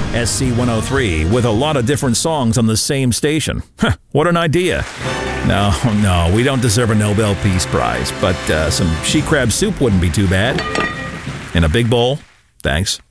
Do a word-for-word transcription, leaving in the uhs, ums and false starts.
S C one oh three, with a lot of different songs on the same station. Huh, what an idea. No, no, we don't deserve a Nobel Peace Prize, but uh, some she crab soup wouldn't be too bad. In a big bowl, thanks.